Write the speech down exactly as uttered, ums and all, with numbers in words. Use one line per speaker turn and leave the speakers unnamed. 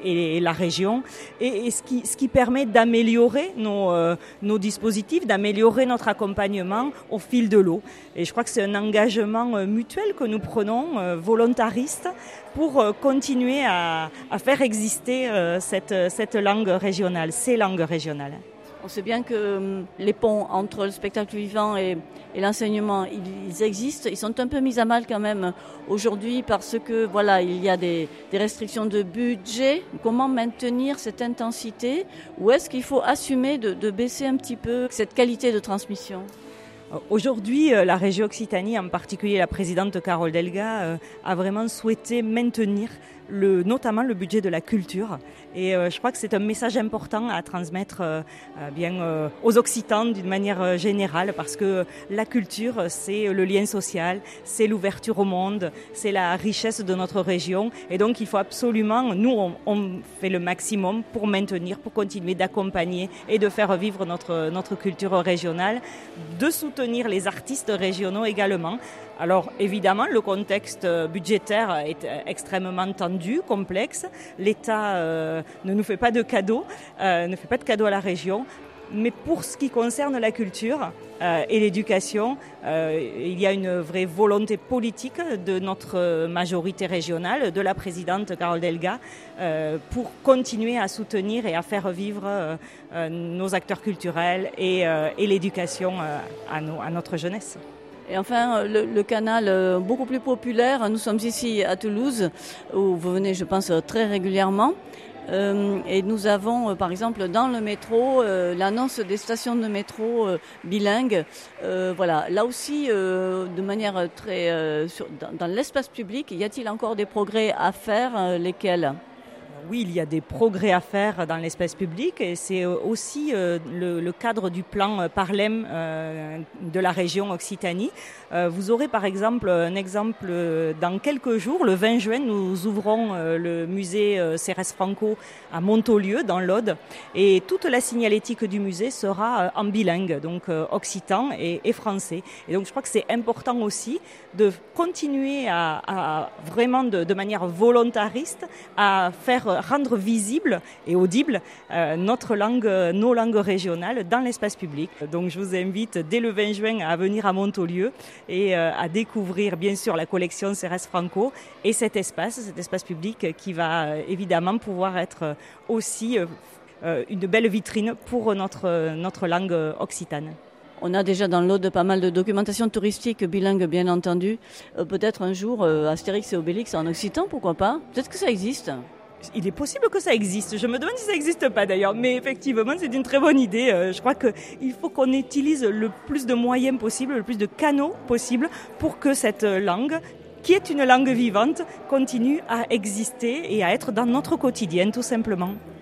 et, et la région, et, et ce, qui, ce qui permet d'améliorer nos, euh, nos dispositifs, d'améliorer notre accompagnement au fil de l'eau. Et je crois que c'est un engagement euh, mutuel que nous prenons, euh, volontariste, pour euh, continuer à, à faire exister euh, cette, cette langue régionale, ces langues régionales.
On sait bien que les ponts entre le spectacle vivant et, et l'enseignement, ils existent. Ils sont un peu mis à mal quand même aujourd'hui parce que voilà, il y a des, des restrictions de budget. Comment maintenir cette intensité? Ou est-ce qu'il faut assumer de, de baisser un petit peu cette qualité de transmission?
Aujourd'hui, la région Occitanie, en particulier la présidente Carole Delga, a vraiment souhaité maintenir le, notamment le budget de la culture. Et euh, je crois que c'est un message important à transmettre euh, bien euh, aux Occitans d'une manière générale, parce que la culture, c'est le lien social, c'est l'ouverture au monde, c'est la richesse de notre région. Et donc, il faut absolument, nous, on, on fait le maximum pour maintenir, pour continuer d'accompagner et de faire vivre notre, notre culture régionale, de soutenir les artistes régionaux également. Alors évidemment, le contexte budgétaire est extrêmement tendu, complexe. L'État euh, ne nous fait pas de cadeaux, euh, ne fait pas de cadeaux à la région. Mais pour ce qui concerne la culture euh, et l'éducation, euh, il y a une vraie volonté politique de notre majorité régionale, de la présidente Carole Delga, euh, pour continuer à soutenir et à faire vivre euh, nos acteurs culturels et, euh, et l'éducation euh, à, nos, à notre jeunesse.
Et enfin, le, le canal beaucoup plus populaire, nous sommes ici à Toulouse, où vous venez, je pense, très régulièrement. Euh, et nous avons, euh, par exemple, dans le métro, euh, l'annonce des stations de métro euh, bilingues. Euh, voilà, là aussi, euh, de manière très... Euh, sur, dans, dans l'espace public, y a-t-il encore des progrès à faire, euh, lesquels ?
Oui, il y a des progrès à faire dans l'espace public et c'est aussi euh, le, le cadre du plan Parlem euh, de la région Occitanie. Euh, vous aurez par exemple un exemple dans quelques jours, le vingt juin, nous ouvrons euh, le musée euh, Cérès Franco à Montaulieu dans l'Aude et toute la signalétique du musée sera euh, en bilingue, donc euh, occitan et, et français. Et donc je crois que c'est important aussi de continuer à, à vraiment de, de manière volontariste à faire rendre visible et audible euh, notre langue, nos langues régionales dans l'espace public. Donc je vous invite dès le vingt juin à venir à Montaulieu et euh, à découvrir bien sûr la collection Cérès Franco et cet espace, cet espace public qui va euh, évidemment pouvoir être aussi euh, une belle vitrine pour notre, notre langue occitane.
On a déjà dans l'Aude pas mal de documentation touristique bilingue, bien entendu. Euh, peut-être un jour, euh, Astérix et Obélix en occitan, pourquoi pas? Peut-être que ça existe.
Il est possible que ça existe. Je me demande si ça n'existe pas d'ailleurs. Mais effectivement, c'est une très bonne idée. Euh, je crois qu'il faut qu'on utilise le plus de moyens possible, le plus de canaux possible pour que cette langue, qui est une langue vivante, continue à exister et à être dans notre quotidien, tout simplement.